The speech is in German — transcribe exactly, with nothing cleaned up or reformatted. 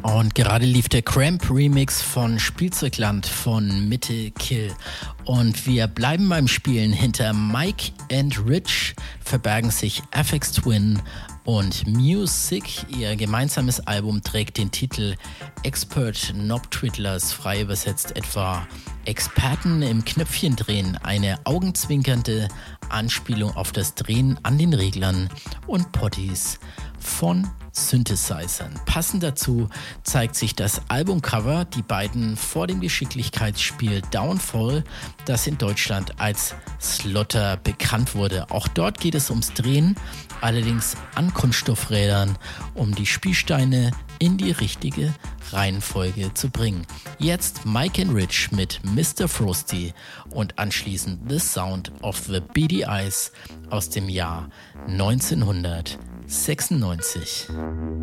Und gerade lief der Cramp Remix von Spielzeugland von Mitte Kill. Und wir bleiben beim Spielen. Hinter Mike and Rich verbergen sich Aphex Twin und Music. Ihr gemeinsames Album trägt den Titel Expert Knob Twiddlers, frei übersetzt etwa Experten im Knöpfchen drehen. Eine augenzwinkernde Anspielung auf das Drehen an den Reglern und Potties von Synthesizern. Passend dazu zeigt sich das Albumcover, die beiden vor dem Geschicklichkeitsspiel Downfall, das in Deutschland als Slotter bekannt wurde. Auch dort geht es ums Drehen, allerdings an Kunststoffrädern, um die Spielsteine in die richtige Reihenfolge zu bringen. Jetzt Mike and Rich mit Mister Frosty und anschließend The Sound of the Beady Eyes aus dem Jahr neunzehnhundertsechsundneunzig.